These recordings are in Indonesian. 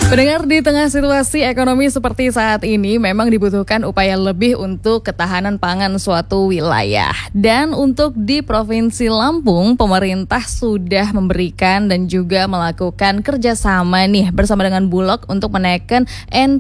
Pendengar, di tengah situasi ekonomi seperti saat ini memang dibutuhkan upaya lebih untuk ketahanan pangan suatu wilayah. Dan untuk di Provinsi Lampung, pemerintah sudah memberikan dan juga melakukan kerjasama nih bersama dengan Bulog untuk menaikkan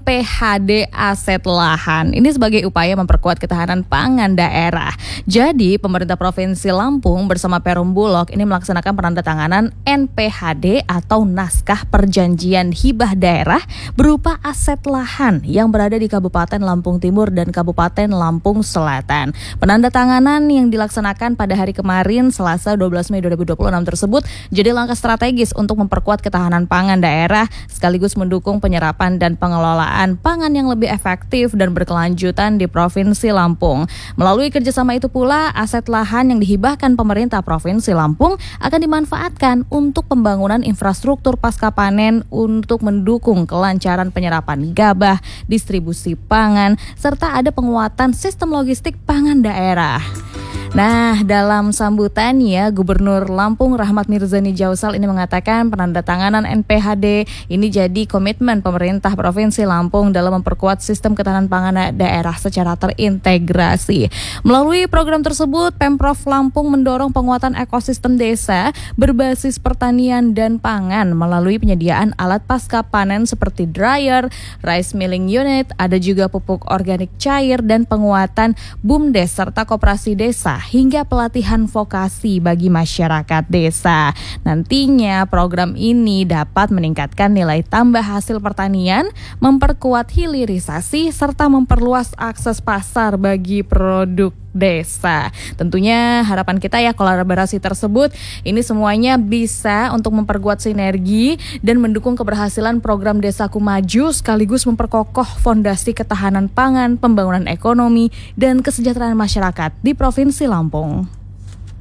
NPHD aset lahan. Ini sebagai upaya memperkuat ketahanan pangan daerah. Jadi pemerintah Provinsi Lampung bersama Perum Bulog ini melaksanakan penandatanganan NPHD atau naskah perjanjian hibah daerah berupa aset lahan yang berada di Kabupaten Lampung Timur dan Kabupaten Lampung Selatan. Penandatanganan yang dilaksanakan pada hari kemarin Selasa 12 Mei 2026 tersebut jadi langkah strategis untuk memperkuat ketahanan pangan daerah sekaligus mendukung penyerapan dan pengelolaan pangan yang lebih efektif dan berkelanjutan di Provinsi Lampung. Melalui kerjasama itu pula, aset lahan yang dihibahkan pemerintah Provinsi Lampung akan dimanfaatkan untuk pembangunan infrastruktur pasca panen untuk mendukung kelancaran penyerapan gabah, distribusi pangan, serta ada penguatan sistem logistik pangan daerah. Nah, dalam sambutannya, Gubernur Lampung Rahmat Mirzani Jausal ini mengatakan penandatanganan NPHD ini jadi komitmen pemerintah Provinsi Lampung dalam memperkuat sistem ketahanan pangan daerah secara terintegrasi. Melalui program tersebut, Pemprov Lampung mendorong penguatan ekosistem desa berbasis pertanian dan pangan melalui penyediaan alat pasca panen seperti dryer, rice milling unit, ada juga pupuk organik cair dan penguatan BUMDes serta koperasi desa hingga pelatihan vokasi bagi masyarakat desa. Nantinya program ini dapat meningkatkan nilai tambah hasil pertanian, memperkuat hilirisasi, serta memperluas akses pasar bagi produk desa. Tentunya harapan kita ya kolaborasi tersebut ini semuanya bisa untuk memperkuat sinergi dan mendukung keberhasilan program Desaku Maju sekaligus memperkokoh fondasi ketahanan pangan, pembangunan ekonomi, dan kesejahteraan masyarakat di Provinsi Lampung.